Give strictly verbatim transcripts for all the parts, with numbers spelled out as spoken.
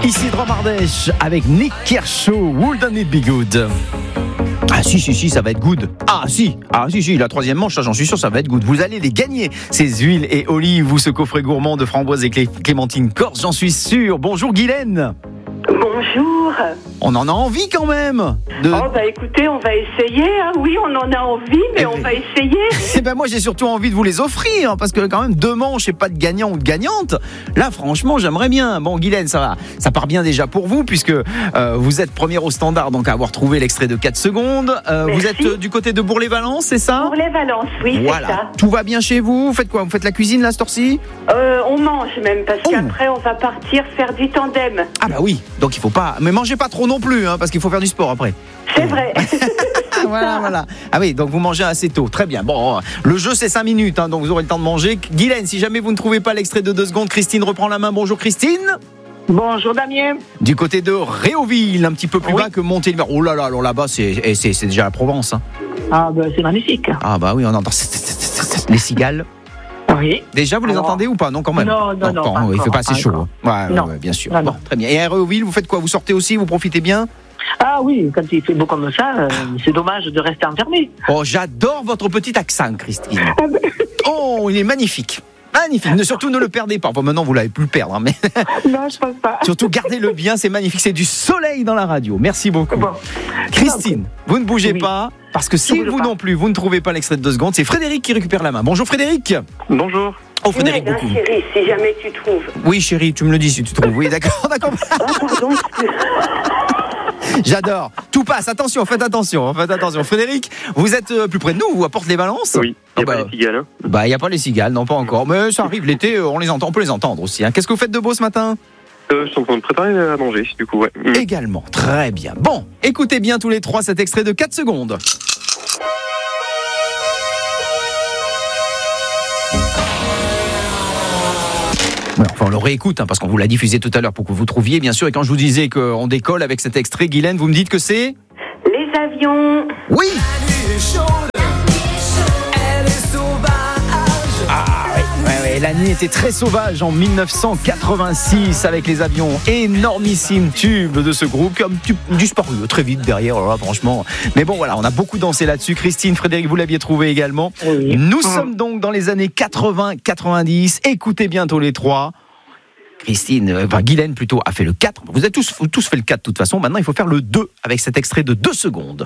Ici Dromardèche avec Nick Kershaw, Wouldn't It Be Good. Ah si, si, si, ça va être good. Ah si, ah si, si, la troisième manche, ça, j'en suis sûr, ça va être good. Vous allez les gagner, ces huiles et olives, vous, ce coffret gourmand de framboise et clé- clémentine corse, j'en suis sûr. Bonjour Guylaine. Bonjour. On en a envie quand même de... Oh bah écoutez, on va essayer. Hein. Oui, on en a envie, mais Eh on ben... va essayer. Eh ben moi j'ai surtout envie de vous les offrir, parce que quand même deux manches et pas de gagnant ou de gagnante. Là franchement j'aimerais bien. Bon Guylaine, ça va, ça part bien déjà pour vous, puisque euh, vous êtes première au standard, donc à avoir trouvé l'extrait de quatre secondes. Euh, vous êtes euh, du côté de Bourg-les-Valences, c'est ça? Bourg-les-Valences, oui, voilà. c'est ça. Tout va bien chez vous? Vous faites quoi? Vous faites la cuisine là, cette heure-ci? euh, On mange même, parce oh. qu'après on va partir faire du tandem. Ah bah oui, donc il faut pas... Mais mangez pas trop non plus, hein, parce qu'il faut faire du sport après. C'est vrai. Voilà, voilà. Ah oui, donc vous mangez assez tôt. Très bien. Bon, le jeu c'est cinq minutes, hein, donc vous aurez le temps de manger. Guylaine, si jamais vous ne trouvez pas l'extrait de deux secondes, Christine reprend la main. Bonjour Christine. Bonjour Damien. Du côté de Réauville, un petit peu plus oui. bas que Montélimar. Oh là là, alors là-bas c'est, c'est, c'est déjà la Provence. Hein. Ah bah c'est magnifique. Ah bah oui, on entend les cigales. Oui. Déjà, vous les alors... entendez ou pas? Non, quand même. Non, non, non. non pas il ne fait pas assez chaud. Ouais, non. ouais, bien sûr. Non, bon, non. très bien. Et à Réauville, vous faites quoi? Vous sortez aussi? Vous profitez bien? Ah oui, quand il fait beau comme ça, euh, c'est dommage de rester enfermé. Oh, j'adore votre petit accent, Christine. Oh, il est magnifique. Magnifique. Ne, surtout ne le perdez pas. Bon, maintenant, vous ne l'avez plus le perdre. Hein, mais... Non, je pense pas. Surtout, gardez-le bien. C'est magnifique. C'est du soleil dans la radio. Merci beaucoup. Bon. Christine, vous ne bougez oui. pas. Parce que si vous pas. non plus, vous ne trouvez pas l'extrait de deux secondes, c'est Frédéric qui récupère la main. Bonjour Frédéric. Bonjour. Oh Frédéric, oui, beaucoup. Chérie, si jamais tu trouves. Oui chérie, tu me le dis si tu trouves. Oui, d'accord, d'accord. Oh, pardon. J'adore. Tout passe. Attention, faites attention. Faites attention. Frédéric, vous êtes plus près de nous, vous à Porte-les-Valences? Oui. Il n'y a oh, bah, pas les cigales. Hein. Bah, il n'y a pas les cigales, non, pas encore. Mais ça arrive l'été, on les entend, on peut les entendre aussi. Hein. Qu'est-ce que vous faites de beau ce matin? euh, Je suis en train de préparer à manger, du coup, ouais. Mmh. Également. Très bien. Bon, écoutez bien tous les trois cet extrait de quatre secondes. Enfin, on le réécoute, hein, parce qu'on vous l'a diffusé tout à l'heure pour que vous trouviez, bien sûr. Et quand je vous disais qu'on décolle avec cet extrait, Guylaine, vous me dites que c'est... Les avions. Oui. Ah oui, ouais, ouais, la nuit était très sauvage en dix-neuf cent quatre-vingt-six avec les avions. Énormissime tube de ce groupe, comme tube, disparu très vite derrière, alors là, franchement. Mais bon, voilà, on a beaucoup dansé là-dessus. Christine, Frédéric, vous l'aviez trouvé également. Oui. Nous mmh. sommes donc dans les années quatre-vingts quatre-vingt-dix. Écoutez bien tous les trois. Christine, enfin Guylaine plutôt, a fait le quatre. Vous avez tous, tous fait le quatre de toute façon. Maintenant, il faut faire le deux avec cet extrait de deux secondes.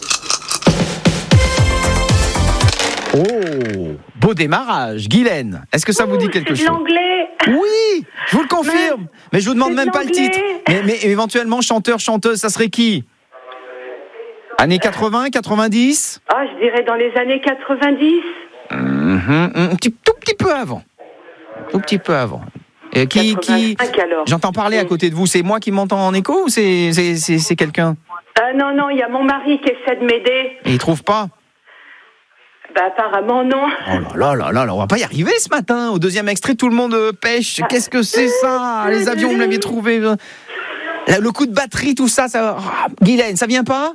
Oh, beau démarrage. Guylaine, est-ce que ça Ouh, vous dit quelque c'est chose? C'est de l'anglais. Oui, je vous le confirme. Mais, mais je vous demande même pas le titre. Mais, mais éventuellement, chanteur, chanteuse, ça serait qui? Années quatre-vingts, quatre-vingt-dix? Ah, je dirais dans les années quatre-vingt-dix. Mmh, un petit, tout petit peu avant. Tout petit peu avant. Euh, qui, qui... alors. J'entends parler à côté de vous. C'est moi qui m'entends en écho ou c'est, c'est, c'est, c'est quelqu'un? Ah non, non, il y a mon mari qui essaie de m'aider. Et il trouve pas? Bah apparemment non. Oh là là là là là, on va pas y arriver ce matin. Au deuxième extrait, tout le monde pêche. Qu'est-ce que c'est ça? Les avions, vous l'aviez trouvé. Le coup de batterie, tout ça, ça... Oh, Guylaine, ça vient pas?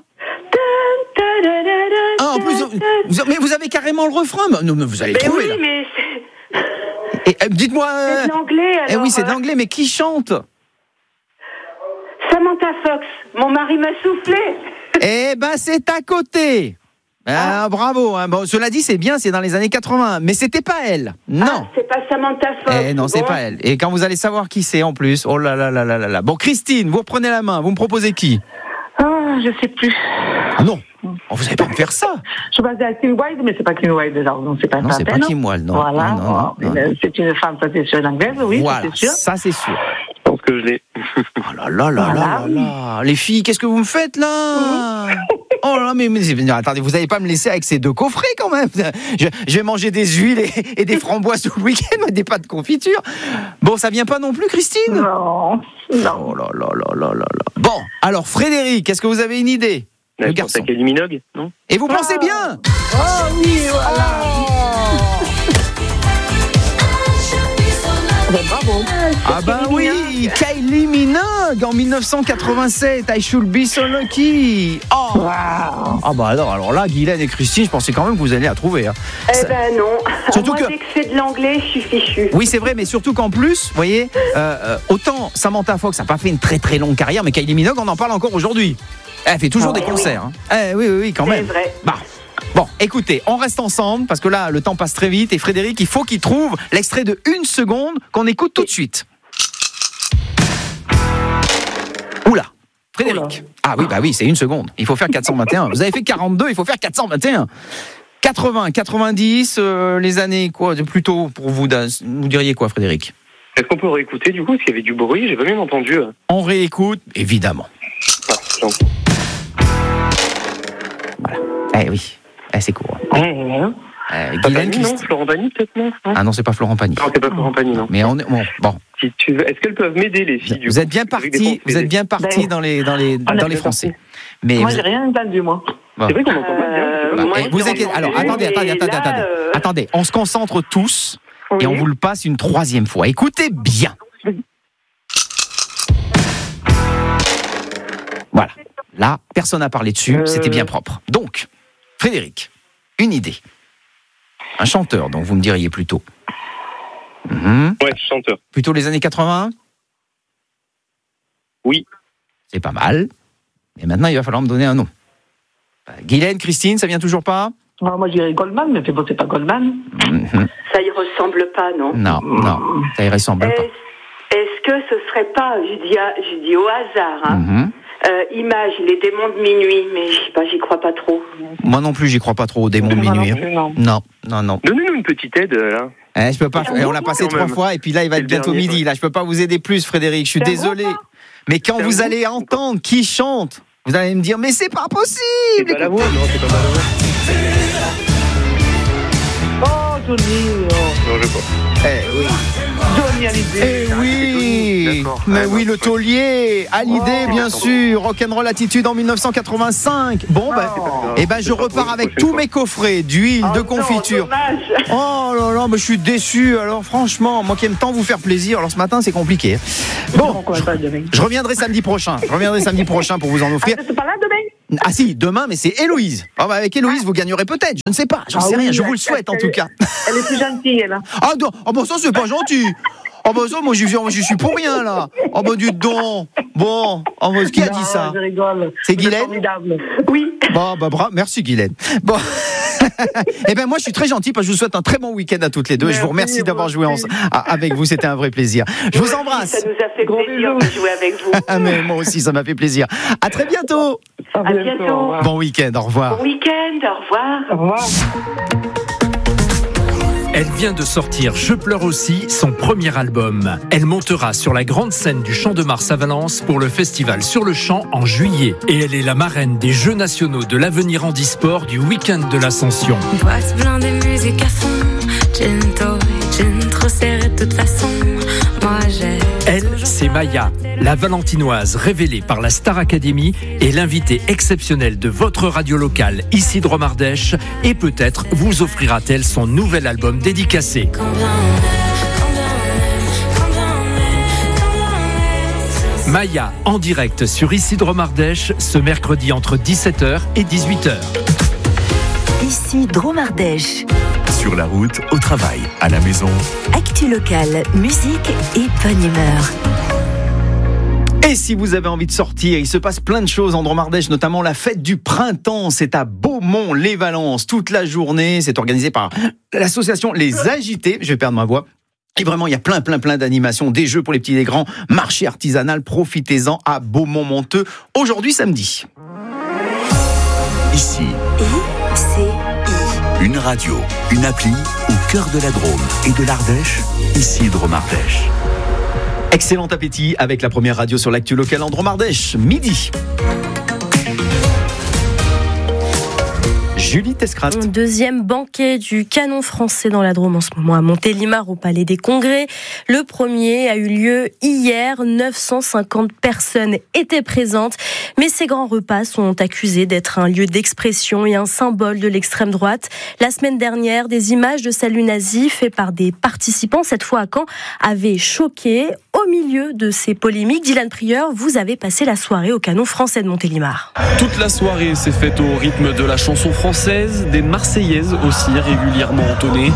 Ah, en plus, vous, mais vous avez carrément le refrain. Non, mais vous allez mais trouver oui, là. Mais Et, euh, dites-moi. C'est de l'anglais. Alors, eh oui, c'est de l'anglais, mais qui chante? Samantha Fox. Mon mari m'a soufflé. Eh ben, c'est à côté. Ah, ah. Bravo. Hein. Bon, cela dit, c'est bien, c'est dans les années quatre-vingts, mais c'était pas elle. Non. Ah, c'est pas Samantha Fox. Eh non, c'est bon. Pas elle. Et quand vous allez savoir qui c'est en plus, oh là là là là là là. Bon, Christine, vous reprenez la main. Vous me proposez qui? Ah, je sais plus. Ah non. Oh, vous n'allez pas me faire ça. Je pensais à Kim Wilde, mais c'est pas Kim Wilde déjà. Donc c'est pas non, c'est pas Kim Wilde, non. Voilà. Non, non, non, non. C'est une femme, ça c'est sûr, anglaise, oui, voilà, c'est sûr. Ça c'est sûr. Je pense que je l'ai. Oh là là là voilà. là là. Les filles, qu'est-ce que vous me faites là? Oh là, mais, mais attendez, vous n'allez pas me laisser avec ces deux coffrets quand même. Je, je vais manger des huiles et, et des framboises tout le week-end, des pâtes de confiture. Bon, ça vient pas non plus, Christine? Non, non. Oh là là là là là là. Bon, alors Frédéric, est-ce que vous avez une idée? Le je garçon. Kylie Minogue, non? Et vous pensez ah. bien? Oh oui, voilà. Oh. Bravo. Ah bah oui, Kylie Minogue en dix-neuf cent quatre-vingt-sept, I Should Be So Lucky. Oh. Wow. Ah bah alors, alors là, Guylaine et Christine, je pensais quand même que vous allez la trouver. Hein. Eh Ça... ben non. Surtout Moi, que... dès que c'est de l'anglais, je suis fichu. Oui, c'est vrai, mais surtout qu'en plus, vous voyez, euh, euh, autant Samantha Fox n'a pas fait une très très longue carrière, mais Kylie Minogue, on en parle encore aujourd'hui. Elle fait toujours Ah, des oui. concerts. Hein. Eh, oui, oui, oui, quand C'est même. vrai. Bah. Bon, écoutez, on reste ensemble parce que là, le temps passe très vite et Frédéric, il faut qu'il trouve l'extrait de une seconde qu'on écoute tout de suite. Oula, Frédéric. Oula. Ah oui, bah oui, c'est une seconde. Il faut faire quatre cent vingt et un. Vous avez fait quarante-deux, il faut faire quatre cent vingt et un. quatre-vingts, quatre-vingt-dix, euh, les années quoi, de plus tôt pour vous, vous diriez quoi, Frédéric? Est-ce qu'on peut réécouter du coup? Parce qu'il y avait du bruit, j'ai pas bien entendu. On réécoute, évidemment. Ah, j'entends. Eh oui, eh, c'est court. Ouais. Euh, Pas Guylaine, Pagny, non? Christ- Florent Pagny, peut-être, non? Non, Ah non, c'est pas Florent Pagny. Non, c'est pas Florent Pagny, non. Mais on est bon. bon. Si tu veux, est-ce qu'elles peuvent m'aider, les filles? du Vous coup êtes bien Avec des partis. bons Vous êtes bien Ben, partis dans les dans les on a dans les bien Français. parti. Mais Moi, vous, j'ai rien entendu, moi. bon. C'est vrai qu'on entend pas bien. Euh, je sais pas. moi, Eh, vous j'ai inquiétez. Alors entendu, attendez, attendez, mais attendez, là, attendez. euh, Attendez, on se concentre tous Oui. et on vous le passe une troisième fois. Écoutez bien. Voilà. Là, personne n'a parlé dessus. Euh. C'était bien propre. Donc, Frédéric, une idée. Un chanteur, donc vous me diriez plutôt. Mhm. Ouais, chanteur. Plutôt les années quatre-vingts. Oui. C'est pas mal. Et maintenant, il va falloir me donner un nom. Euh, Guylaine, Christine, ça vient toujours pas? Ah, moi, je dirais Goldman, mais c'est bon, c'est pas Goldman. Mhm. ça y ressemble pas, non? Non, non, ça y ressemble pas. Est-ce, est-ce que ce serait pas, je dis, à- je dis au hasard, hein, Mhm. euh, Image, les démons de minuit, mais je sais pas, j'y crois pas trop. Moi non plus, j'y crois pas trop aux démons de Moi non minuit. plus, non. Non, non, non. Donnez-nous une petite aide, là. Eh, je peux pas. eh, on l'a passé Quand trois même. fois et puis là, il va C'est être le bientôt dernier, midi. ouais. Là, je peux pas vous aider plus, Frédéric. Je suis C'est un désolé. groupe, Mais quand C'est un vous groupe, allez entendre qui chante, vous allez me dire, mais c'est pas C'est possible. pas la voix, non, c'est pas la voix. Oh, Johnny. Oh. Non, je sais pas. Eh oui. Johnny Hallyday. Eh oui, D'accord. mais Ah, oui, bah, le taulier, Hallyday, Oh. bien sûr, Rock'n'Roll Attitude en dix-neuf cent quatre-vingt-cinq. Bon, ben, Oh. eh ben, je C'est pas repars pour une avec prochaine tous fois. mes coffrets d'huile, Oh de non, confiture. dommage. Oh là là, mais je suis déçu. Alors franchement, moi qui aime tant vous faire plaisir, alors ce matin c'est compliqué. Bon, Bon, quoi, pas demain. je reviendrai samedi prochain. Je reviendrai samedi prochain pour vous en Ah, offrir. c'est pas là demain? Ah si, demain, mais c'est Héloïse. Ah bah avec Héloïse, vous gagnerez peut-être. Je ne sais pas, j'en Ah sais oui, rien. Je elle- vous le souhaite en elle- tout cas. Elle est plus gentille, elle. hein. Ah non, oh bah ça c'est pas gentil. Oh bah ça, moi j'y moi, j'y suis pour rien là. Oh bah du don. Bon, oh, bah, qui a Non, dit ça? Je rigole. C'est Vous êtes Guylaine? formidable. Oui. Bon, bah bravo, merci Guylaine. Bon, eh ben moi je suis très gentil parce que je vous souhaite un très bon week-end à toutes les deux. Et je vous Merci, remercie d'avoir joué en- merci. avec vous, c'était un vrai plaisir. Je vous embrasse. Ça nous a fait Gros plaisir bisous. de jouer avec vous. Ah, mais moi aussi, ça m'a fait plaisir. À très bientôt. À bientôt. Au revoir. Bon week-end, au revoir. Bon week-end, au revoir. Au revoir. Elle vient de sortir Je pleure aussi, son premier album. Elle montera sur la grande scène du Champ de Mars à Valence pour le festival Sur le Champ en juillet. Et elle est la marraine des Jeux nationaux de l'avenir handisport du week-end de l'Ascension. Boîte blindée, musique à fond. Gin tonic, gin trop serré de toute façon. Moi j'ai. Elle, c'est Maya, la valentinoise révélée par la Star Academy et l'invitée exceptionnelle de votre radio locale, ici Dromardèche, et peut-être vous offrira-t-elle son nouvel album dédicacé. Combien on est, combien on est, combien on est, combien on est. Maya, en direct sur Ici Dromardèche, ce mercredi entre dix-sept heures et dix-huit heures. Ici Dromardèche. Sur la route, au travail, à la maison. Actu locale, musique et bonne humeur. Et si vous avez envie de sortir, il se passe plein de choses en Dromardèche, notamment la fête du printemps. C'est à Beaumont-les-Valences toute la journée. C'est organisé par l'association Les Agités. Je vais perdre ma voix. Et vraiment, il y a plein, plein, plein d'animations, des jeux pour les petits et les grands, marché artisanal. Profitez-en à Beaumont-Monteux. Aujourd'hui, samedi. Ici, I, C, I. une radio, une appli au cœur de la Drôme et de l'Ardèche. Ici Dromardèche. Excellent appétit avec la première radio sur l'actu locale en Dromardèche. Midi. Julie Tescrat. Deuxième banquet du canon français dans la Drôme en ce moment à Montélimar au Palais des Congrès. Le premier a eu lieu hier. neuf cent cinquante personnes étaient présentes. Mais ces grands repas sont accusés d'être un lieu d'expression et un symbole de l'extrême droite. La semaine dernière, des images de salut nazi faites par des participants, cette fois à Caen, avaient choqué. Au milieu de ces polémiques, Dylan Prieur, vous avez passé la soirée au canon français de Montélimar. Toute la soirée s'est faite au rythme de la chanson française, des Marseillaises aussi régulièrement entonnées.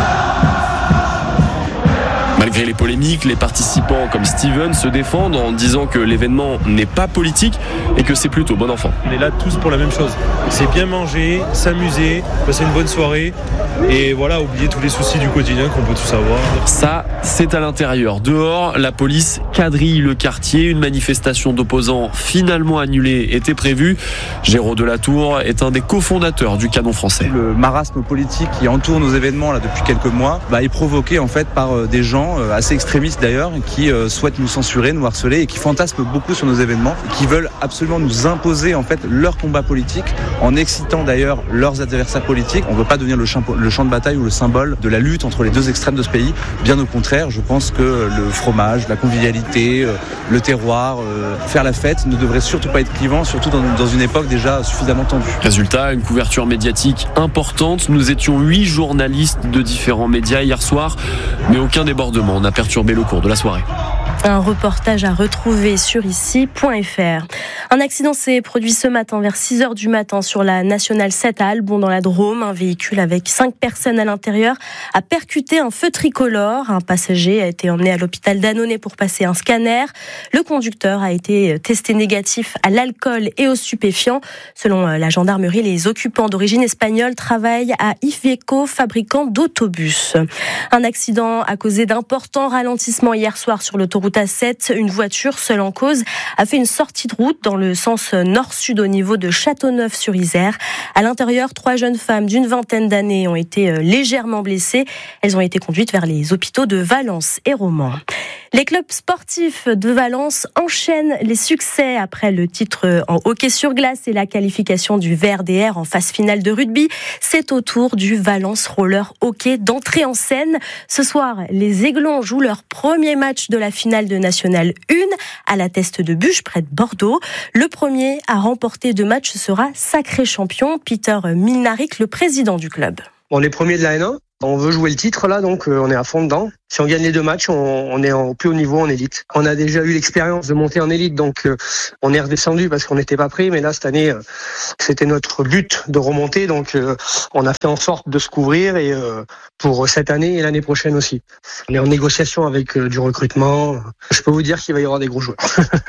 Malgré les polémiques, les participants comme Steven se défendent en disant que l'événement n'est pas politique et que c'est plutôt bon enfant. On est là tous pour la même chose. C'est bien manger, s'amuser, passer une bonne soirée et voilà, oublier tous les soucis du quotidien qu'on peut tous avoir. Ça, c'est à l'intérieur. Dehors, la police quadrille le quartier. Une manifestation d'opposants finalement annulée était prévue. Géraud Delatour est un des cofondateurs du canon français. Le marasme politique qui entoure nos événements là depuis quelques mois bah, est provoqué en fait par des gens assez extrémistes d'ailleurs, qui euh, souhaitent nous censurer, nous harceler et qui fantasment beaucoup sur nos événements, et qui veulent absolument nous imposer en fait leur combat politique en excitant d'ailleurs leurs adversaires politiques. On ne veut pas devenir le champ, le champ de bataille ou le symbole de la lutte entre les deux extrêmes de ce pays. Bien au contraire, je pense que le fromage, la convivialité, euh, le terroir, euh, faire la fête ne devrait surtout pas être clivant, surtout dans, dans une époque déjà suffisamment tendue. Résultat, une couverture médiatique importante. Nous étions huit journalistes de différents médias hier soir, mais aucun débordement n'a perturbé le cours de la soirée. Un reportage à retrouver sur ici point f r. Un accident s'est produit ce matin vers six heures du matin sur la Nationale sept à Albon dans la Drôme. Un véhicule avec cinq personnes à l'intérieur a percuté un feu tricolore. Un passager a été emmené à l'hôpital d'Annonay pour passer un scanner. Le conducteur a été testé négatif à l'alcool et aux stupéfiants. Selon la gendarmerie, les occupants d'origine espagnole travaillent à Iveco, fabricant d'autobus. Un accident a causé d'importants ralentissements hier soir sur l'autoroute A sept. Une voiture seule en cause a fait une sortie de route dans le sens nord-sud au niveau de Châteauneuf-sur-Isère. À l'intérieur, trois jeunes femmes d'une vingtaine d'années ont été légèrement blessées. Elles ont été conduites vers les hôpitaux de Valence et Romans. Les clubs sportifs de Valence enchaînent les succès après le titre en hockey sur glace et la qualification du V R D R en phase finale de rugby. C'est au tour du Valence Roller Hockey d'entrer en scène. Ce soir, les Aiglons jouent leur premier match de la finale de National un à la Teste de Buche près de Bordeaux. Le premier à remporter deux matchs sera sacré champion. Peter Milnaric, le président du club. On est premier de la N un. On veut jouer le titre là, donc on est à fond dedans. Si on gagne les deux matchs, on, on est au plus haut niveau en élite. On a déjà eu l'expérience de monter en élite, donc euh, on est redescendu parce qu'on n'était pas prêt. Mais là, cette année, euh, c'était notre but de remonter, donc euh, on a fait en sorte de se couvrir et euh, pour cette année et l'année prochaine aussi. On est en négociation avec euh, du recrutement. Je peux vous dire qu'il va y avoir des gros joueurs.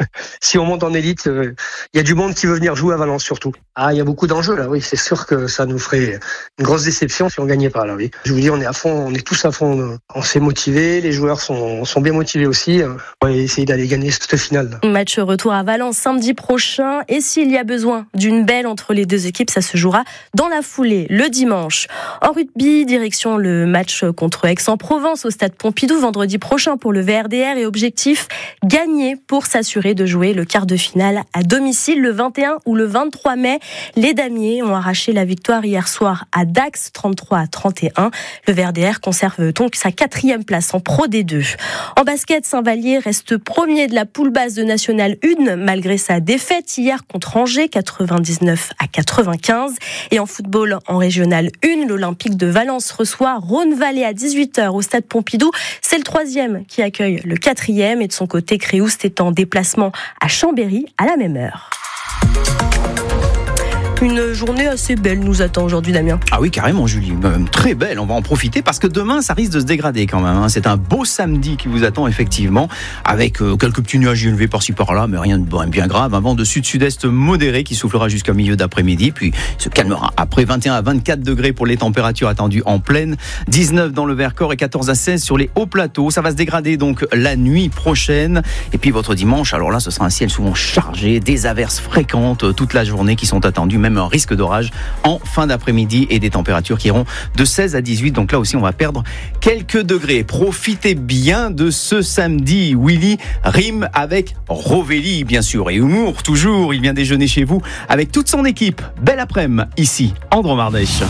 Si on monte en élite, il euh, y a du monde qui veut venir jouer à Valence surtout. Ah, il y a beaucoup d'enjeux là. Oui, c'est sûr que ça nous ferait une grosse déception si on gagnait pas là. Oui, je vous dis, on est à fond, on est tous à fond. On s'est motivés. Les joueurs sont, sont bien motivés aussi. On va essayer d'aller gagner cette finale. Match retour à Valence samedi prochain. Et s'il y a besoin d'une belle entre les deux équipes, ça se jouera dans la foulée le dimanche. En rugby, direction le match contre Aix-en-Provence au stade Pompidou vendredi prochain pour le V R D R. Et objectif, gagner pour s'assurer de jouer le quart de finale à domicile le vingt et un ou le vingt-trois mai. Les Damiers ont arraché la victoire hier soir à Dax, trente-trois à trente et un. Le V R D R conserve donc sa quatrième place en Pro D deux. En basket, Saint-Vallier reste premier de la poule basse de National un malgré sa défaite hier contre Angers, quatre-vingt-dix-neuf à quatre-vingt-quinze. Et en football, en Régional un, l'Olympique de Valence reçoit Rhône-Vallée à dix-huit heures au stade Pompidou. C'est le troisième qui accueille le quatrième. Et de son côté, Créoust est en déplacement à Chambéry à la même heure. Une journée assez belle nous attend aujourd'hui, Damien. Ah oui, carrément, Julie. Même très belle. On va en profiter parce que demain, ça risque de se dégrader quand même. Hein. C'est un beau samedi qui vous attend, effectivement, avec euh, quelques petits nuages élevés par-ci par-là, mais rien de bien grave. Un vent de sud-sud-est modéré qui soufflera jusqu'à milieu d'après-midi, puis se calmera après vingt et un à vingt-quatre degrés pour les températures attendues en plaine, dix-neuf dans le Vercors et quatorze à seize sur les hauts plateaux. Ça va se dégrader donc la nuit prochaine. Et puis votre dimanche, alors là, ce sera un ciel souvent chargé, des averses fréquentes toute la journée qui sont attendues, même même un risque d'orage en fin d'après-midi et des températures qui iront de seize à dix-huit. Donc là aussi, on va perdre quelques degrés. Profitez bien de ce samedi. Willy rime avec Rovelli, bien sûr, et humour toujours. Il vient déjeuner chez vous avec toute son équipe. Belle après-midi ici, en Dromardèche.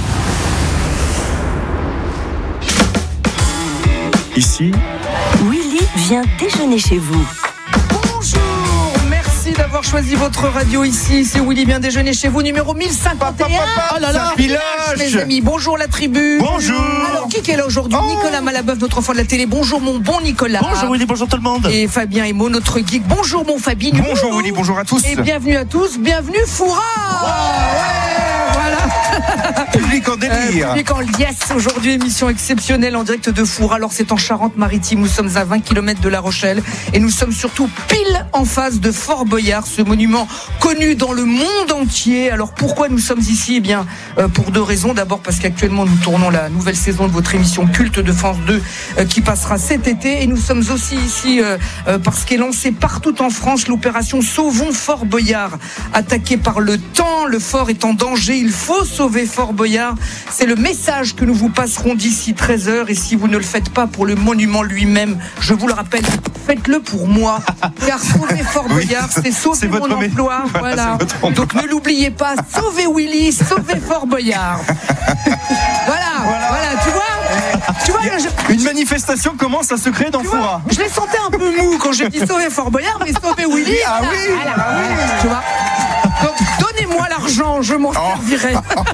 Ici, Willy vient déjeuner chez vous. Bonjour, merci d'avoir choisi votre radio ici. C'est Willy vient déjeuner chez vous, numéro mille cinquante et un. Oh là là, mes amis. Bonjour la tribu. Bonjour. Alors, qui est là aujourd'hui? oh. Nicolas Malabeuf, notre enfant de la télé. Bonjour mon bon Nicolas. Bonjour Willy, bonjour tout le monde. Et Fabien Emo, notre geek. Bonjour mon Fabien. Bonjour Willy, bonjour à tous. Et bienvenue à tous, bienvenue Foura. Oh, ouais, voilà. Public en délire. Euh, public en liesse. Aujourd'hui, émission exceptionnelle en direct de Foura. Alors c'est en Charente-Maritime, nous sommes à vingt kilomètres de La Rochelle et nous sommes surtout pile en face de Fort Boyard, ce monument connu dans le monde entier. Alors pourquoi nous sommes ici? Eh bien euh, pour deux raisons. D'abord parce qu'actuellement nous tournons la nouvelle saison de votre émission culte de France deux euh, qui passera cet été, et nous sommes aussi ici euh, euh, parce qu'est lancée partout en France l'opération Sauvons Fort Boyard. Attaqué par le temps, le fort est en danger, il faut sauver Fort Boyard. C'est le message que nous vous passerons d'ici treize heures, et si vous ne le faites pas pour le monument lui-même, je vous le rappelle, faites-le pour moi, car sauver Fort Boyard, oui, c'est sauver c'est mon emploi. Voilà. voilà. Donc ne l'oubliez pas, sauvez Willy, sauvez Fort Boyard. voilà, voilà, voilà, tu vois, tu vois je... Une manifestation commence à se créer dans Foura. Je les sentais un peu mou quand j'ai dit sauver Fort Boyard, mais sauver Willy. Ah oui, voilà, ah oui. Tu vois. Donc donnez-moi l'argent, je m'en servirai.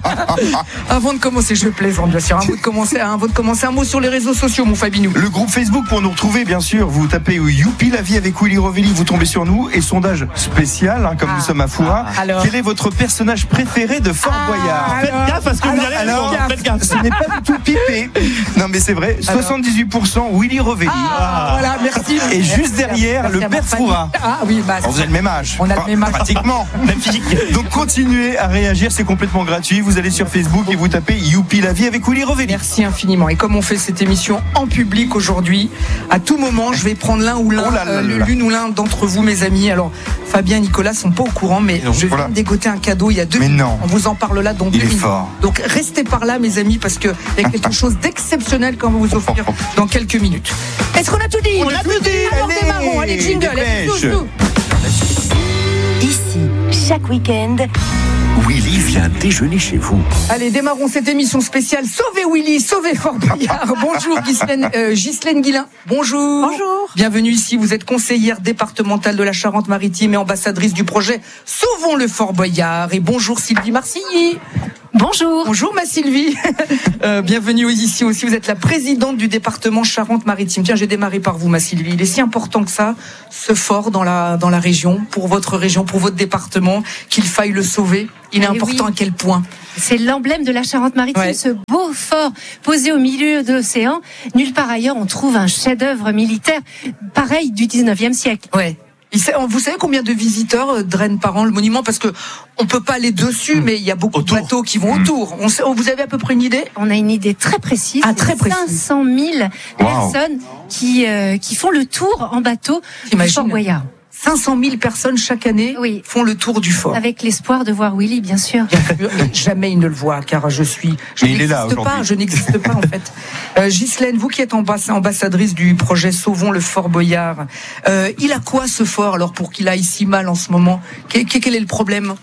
Avant de commencer, je plaisante bien sûr. Avant de commencer, avant de commencer, un mot sur les réseaux sociaux, mon Fabinou. Le groupe Facebook pour nous retrouver, bien sûr. Vous tapez Youpi la vie avec Willy Rovelli, vous tombez sur nous. Et sondage spécial, hein, comme ah, nous sommes à Foura. Ah, Quel est votre personnage préféré de Fort ah, Boyard? Faites gaffe parce que alors, vous allez alors, alors faites gaffe. Ce n'est pas du tout pipé. Non mais c'est vrai. Alors. soixante-dix-huit pour cent Willy Rovelli. Ah, ah. Voilà, merci. Et merci, juste derrière, merci, le père Foura. Ah oui, bah. On vous avez le même âge. On a le même âge. Pratiquement. Même physique. Donc continuez à réagir, c'est complètement gratuit. Vous allez sur Facebook et vous tapez Youpi la vie avec Willy Rovelli. Merci infiniment. Et comme on fait cette émission en public aujourd'hui, à tout moment, je vais prendre l'un ou l'un, oh là là là là. Euh, l'une ou l'un d'entre vous, mes amis. Alors, Fabien et Nicolas sont pas au courant, mais non, je voilà. viens de dégoter un cadeau il y a deux mais minutes. Non. On vous en parle là dans il deux minutes. Fort. Donc restez par là, mes amis, parce qu'il y a quelque chose d'exceptionnel qu'on va vous offrir dans quelques minutes. Est-ce qu'on a tout dit? On a tout dit. Alors allez, démarrons, allez, jingle, allez, tout, tout. Ici, chaque week-end, Willy vient déjeuner chez vous. Allez, démarrons cette émission spéciale. Sauvez Willy, sauvez Fort Boyard. Bonjour Ghislaine, euh, Ghislaine Guillain. Bonjour. Bonjour. Bienvenue ici. Vous êtes conseillère départementale de la Charente-Maritime et ambassadrice du projet Sauvons le Fort Boyard. Et bonjour Sylvie Marcilly. Bonjour. Bonjour ma Sylvie. euh, bienvenue ici aussi. Vous êtes la présidente du département Charente-Maritime. Tiens, j'ai démarré par vous, ma Sylvie. Il est si important que ça, ce fort dans la dans la région, pour votre région, pour votre département, qu'il faille le sauver. Il est Et important oui. à quel point? C'est l'emblème de la Charente-Maritime, ouais. ce beau fort posé au milieu de l'océan. Nulle part ailleurs on trouve un chef-d'œuvre militaire pareil du dix-neuvième siècle. Ouais. Vous savez combien de visiteurs drainent par an le monument? Parce que on peut pas aller dessus, mais il y a beaucoup autour. de bateaux qui vont autour. On sait, vous avez à peu près une idée? On a une idée très précise. Ah, très précise. cinq cent mille wow. personnes qui euh, qui font le tour en bateau du Fort Boyard. cinq cent mille personnes chaque année oui. font le tour du fort. Avec l'espoir de voir Willy, bien sûr. Jamais il ne le voit, car je suis. Je il est là pas. Je n'existe pas en fait. Euh, Ghislaine, vous qui êtes ambassadrice du projet Sauvons le Fort Boyard, euh, il a quoi ce fort alors pour qu'il aille si mal en ce moment? Quel, quel est le problème?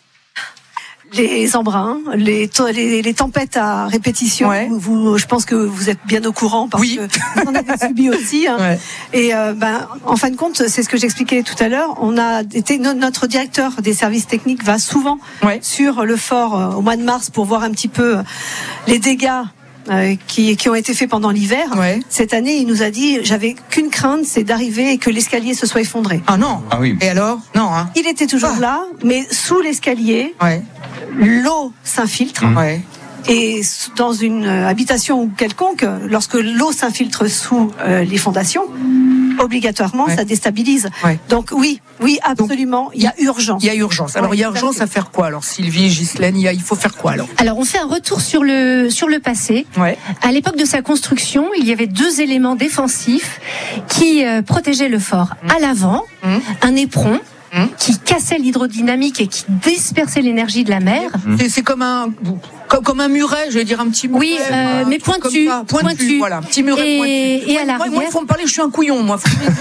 Les embruns, les, les, les tempêtes à répétition. Ouais. Vous, je pense que vous êtes bien au courant parce oui. que vous en avez subi aussi. Hein. Ouais. Et euh, ben, en fin de compte, c'est ce que j'expliquais tout à l'heure. On a été notre directeur des services techniques va souvent ouais. sur le fort euh, au mois de mars pour voir un petit peu les dégâts. Euh, qui, qui ont été faits pendant l'hiver. Ouais. Cette année, il nous a dit, j'avais qu'une crainte, c'est d'arriver et que l'escalier se soit effondré. Ah non. Ah oui. Et alors? Non. Hein. Il était toujours ah. là, mais sous l'escalier, ouais. l'eau s'infiltre. Mmh. Ouais. Et dans une habitation quelconque, lorsque l'eau s'infiltre sous euh, les fondations, obligatoirement, ouais. ça déstabilise. Ouais. Donc oui, oui, absolument, il y a urgence. Il y a urgence. Alors ouais, il y a urgence à faire quoi? Alors Sylvie, Ghislaine, il, y a, il faut faire quoi alors? Alors on fait un retour sur le sur le passé. Ouais. À l'époque de sa construction, il y avait deux éléments défensifs qui euh, protégeaient le fort. Mmh. À l'avant, mmh. un éperon. mmh. qui cassait l'hydrodynamique et qui dispersait l'énergie de la mer. Mmh. C'est, c'est comme un comme, comme un muret, je vais dire un petit muret. Oui, euh, mais pointu, pointu, pointu, voilà, petit muret et, pointu. Et à l'arrière. Moi, il faut me parler, je suis un couillon, moi.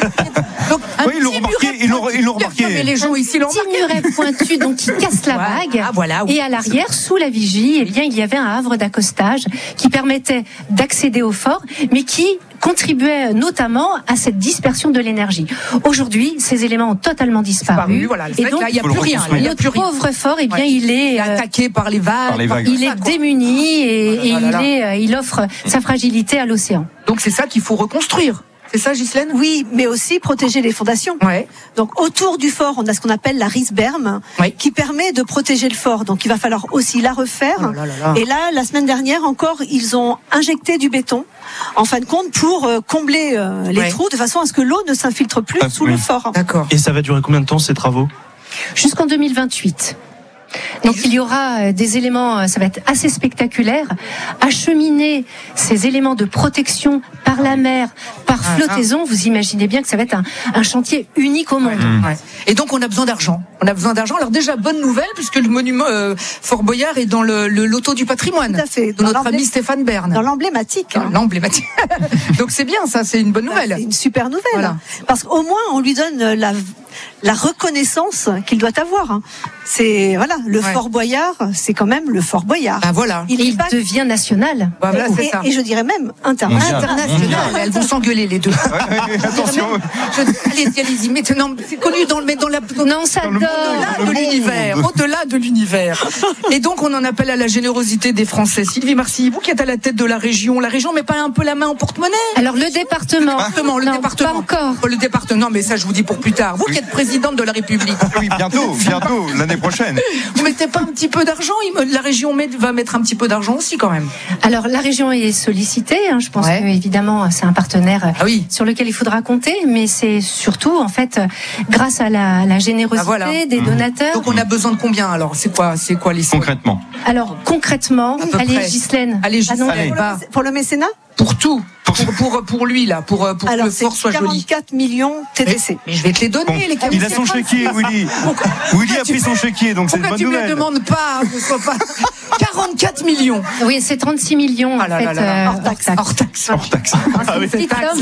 Donc, oui, ils l'ont remarqué, ils l'ont, ils l'ont remarqué. Mais les gens ici l'ont remarqué. Un petit muret pointu, donc qui casse la vague. Ah, voilà, oui. Et à l'arrière, sous la vigie, eh bien, il y avait un havre d'accostage qui permettait d'accéder au fort, mais qui contribuait notamment à cette dispersion de l'énergie. Aujourd'hui, ces éléments ont totalement disparu. Voilà, et donc, il n'y a plus rien. Là, notre pauvre fort, eh bien, ouais. il est euh, attaqué par les vagues. Par les vagues. Il est démuni et, et il, est, il offre sa fragilité à l'océan. Donc, c'est ça qu'il faut reconstruire. C'est ça, Ghislaine ? Oui, mais aussi protéger les fondations. Ouais. Donc, autour du fort, on a ce qu'on appelle la risberme, ouais. qui permet de protéger le fort. Donc, il va falloir aussi la refaire. Oh là là là. Et là, la semaine dernière encore, ils ont injecté du béton, en fin de compte, pour euh, combler euh, les ouais. trous, de façon à ce que l'eau ne s'infiltre plus ah, sous oui. le fort. D'accord. Et ça va durer combien de temps, ces travaux ? Jusqu'en deux mille vingt-huit. Donc il y aura des éléments, ça va être assez spectaculaire, acheminer ces éléments de protection par la mer, par flottaison, vous imaginez bien que ça va être un, un chantier unique au monde. Ouais. Ouais. Et donc on a besoin d'argent. On a besoin d'argent. Alors déjà, bonne nouvelle, puisque le monument euh, Fort Boyard est dans le, le loto du patrimoine. Tout à fait. De notre ami Stéphane Bern. Dans l'emblématique. Dans l'emblématique. Donc c'est bien, ça, c'est une bonne nouvelle. Bah, c'est une super nouvelle. Voilà. Parce qu'au moins, on lui donne la... la reconnaissance qu'il doit avoir. C'est voilà, le ouais. Fort Boyard, c'est quand même le Fort Boyard. Ah voilà. Il, il devient national. Bah, voilà, et, c'est ça. et je dirais même international. International. Elles vont s'engueuler les deux. Ouais, ouais, attention. Je, allez-y, allez-y. Maintenant, c'est connu dans le, mais dans la, non, ça dans au-delà de l'univers, au-delà de l'univers. Et donc, on en appelle à la générosité des Français. Sylvie Marcilly, vous qui êtes à la tête de la région, la région met pas un peu la main en porte-monnaie. Alors le département. Département, le non, département. Pas encore. Le département. Non, mais ça, je vous dis pour plus tard. Vous oui. qui êtes présidente de la République. Oui, bientôt, bientôt, l'année prochaine. Vous mettez pas un petit peu d'argent ? La région va mettre un petit peu d'argent aussi, quand même. Alors, la région est sollicitée. Hein, je pense ouais. que, évidemment, c'est un partenaire ah oui. sur lequel il faudra compter. Mais c'est surtout, en fait, grâce à la, la générosité ah voilà. des mmh. donateurs. Donc, on a besoin de combien, alors ? C'est quoi, c'est quoi les Concrètement. Alors, concrètement, allez, Ghislaine. Allez, Ghislaine. Allez. Pour, le, pour le mécénat ? Pour tout. Pour, pour, pour lui, là, pour, pour alors, que le fort soit joli. quarante-quatre millions T T C. Mais, mais je vais te les donner, bon, les Il a son chéquier, Willy. Willy a pris son chéquier, donc c'est une bonne nouvelle. Pourquoi tu me le demandes pas, ne sois pas... quarante-quatre millions. Oui, c'est trente-six millions, ah en là fait. là là. Euh, hors taxe. Hors taxe. Hors taxe. Ah, oui.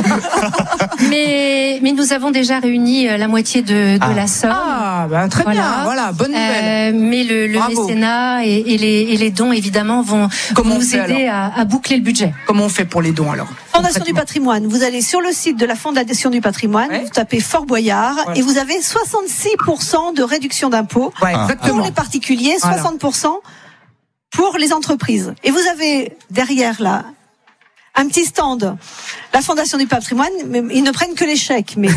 mais, mais nous avons déjà réuni la moitié de, de ah. la somme. Ah, bah, très voilà. bien, voilà, bonne nouvelle. Euh, mais le, le mécénat et, et, les, et les dons, évidemment, vont, vont nous aider à, à boucler le budget. Comment on fait pour les dons, alors ? Fondation du patrimoine. Vous allez sur le site de la Fondation du patrimoine, ouais. vous tapez Fort Boyard ouais. et vous avez soixante-six pour cent de réduction d'impôts ouais, pour les particuliers, voilà. soixante pour cent pour les entreprises. Et vous avez derrière là un petit stand, la Fondation du patrimoine, mais ils ne prennent que les chèques. Mais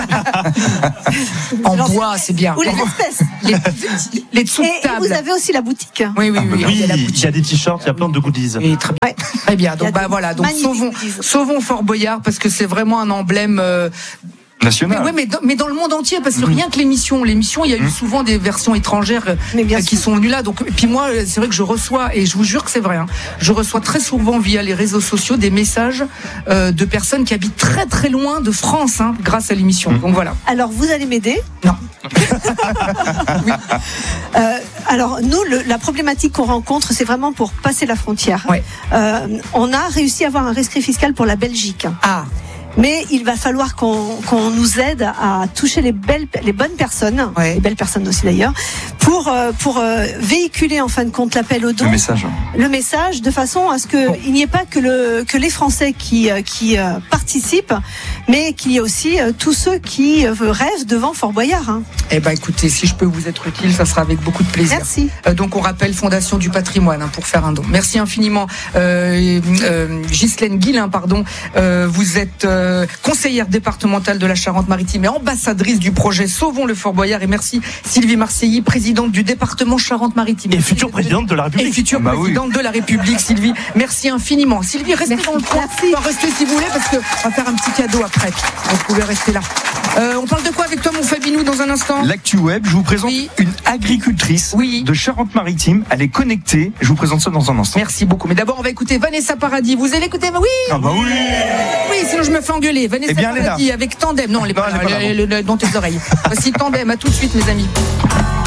en bois, c'est bien. Ou les espèces. Les, les dessous de table. Et vous avez aussi la boutique. Oui, oui, oui. oui, il y a, il y a des t-shirts, il y a plein de goodies. Et très bien. Ouais. Très bien. Donc, bah voilà. Donc, sauvons, sauvons Fort Boyard parce que c'est vraiment un emblème. Euh, national. Mais, ouais, mais, dans, mais dans le monde entier, parce que mmh. rien que l'émission, l'émission, il y a eu mmh. souvent des versions étrangères euh, qui sûr. sont venues là. Donc, et puis moi, c'est vrai que je reçois, et je vous jure que c'est vrai, hein, je reçois très souvent via les réseaux sociaux des messages euh, de personnes qui habitent très très loin de France, hein, grâce à l'émission. Mmh. Donc voilà. Alors, vous allez m'aider ? Non. oui. euh, alors, nous, le, la problématique qu'on rencontre, c'est vraiment pour passer la frontière. Ouais. Euh, on a réussi à avoir un rescrit fiscal pour la Belgique. Ah. Mais il va falloir qu'on, qu'on nous aide à toucher les belles, les bonnes personnes, ouais. les belles personnes aussi d'ailleurs, pour euh, pour euh, véhiculer en fin de compte l'appel au don, le message, le message, de façon à ce que bon. il n'y ait pas que le que les Français qui qui euh, participent, mais qu'il y ait aussi euh, tous ceux qui euh, rêvent devant Fort Boyard. Hein. Eh ben écoutez, si je peux vous être utile, ça sera avec beaucoup de plaisir. Merci. Euh, donc on rappelle Fondation du patrimoine hein, pour faire un don. Merci infiniment, euh, euh, Ghislaine Guillain, pardon. Euh, vous êtes euh, conseillère départementale de la Charente-Maritime et ambassadrice du projet Sauvons le Fort Boyard. Et merci Sylvie Marcilly, présidente du département Charente-Maritime. Et future présidente de la République. Et future bah présidente oui. de la République, Sylvie. Merci infiniment. Sylvie, restez merci. dans le coin. Restez si vous voulez, parce qu'on va faire un petit cadeau après. Vous pouvez rester là. Euh, on parle de quoi avec toi, mon Fabinou, dans un instant ? L'actu web, je vous présente oui. une agricultrice oui. de Charente-Maritime. Elle est connectée. Je vous présente ça dans un instant. Merci beaucoup. Mais d'abord, on va écouter Vanessa Paradis. Vous allez écouter ? Oui. Ah bah oui. Oui, sinon je me fais fait engueuler. Vanessa Eh bien, Paradis avec Tandem. Non, elle est pas Non, elle là, est pas là, elle est- elle est dans tes oreilles. Voici Tandem. À tout de suite, mes amis.